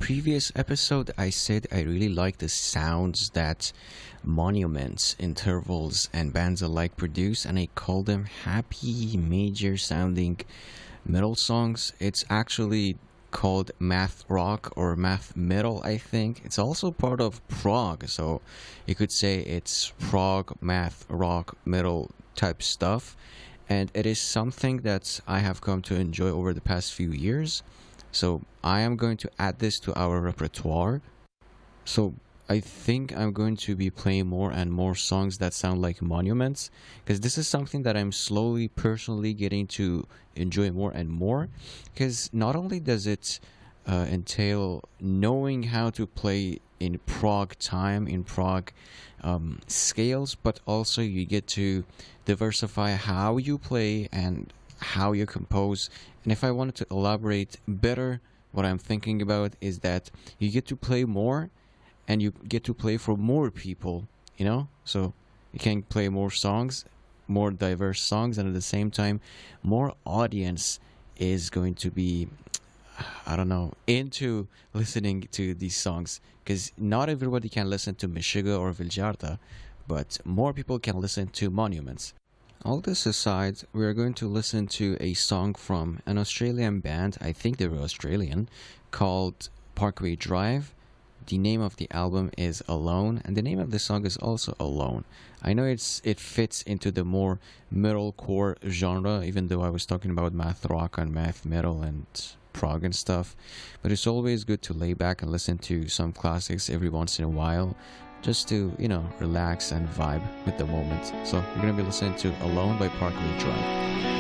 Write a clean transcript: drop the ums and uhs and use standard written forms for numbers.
previous episode, I said I really like the sounds that Monuments, Intervals, and bands alike produce, and I call them happy, major sounding metal songs. It's actually called math rock or math metal, I think. It's also part of prog, so you could say it's prog, math, rock, metal type stuff. And it is something that I have come to enjoy over the past few years. So I am going to add this to our repertoire. So I think I'm going to be playing more and more songs that sound like monuments, because this is something that I'm slowly personally getting to enjoy more and more, because not only does it entail knowing how to play in prog time, in prog scales, but also you get to diversify how you play and how you compose. And if I wanted to elaborate better, what I'm thinking about is that you get to play more and you get to play for more people, So you can play more songs, more diverse songs, and at the same time, more audience is going to be, I don't know, into listening to these songs. Because not everybody can listen to Meshuggah or Viljarta, but more people can listen to Monuments. All this aside, we are going to listen to a song from an Australian band, I think they were Australian, called Parkway Drive. The name of the album is Alone, and the name of the song is also Alone. I know it fits into the more metalcore genre, even though I was talking about math rock and math metal and prog and stuff. But it's always good to lay back and listen to some classics every once in a while, just to, relax and vibe with the moment. So we're going to be listening to Alone by Parkway Drive.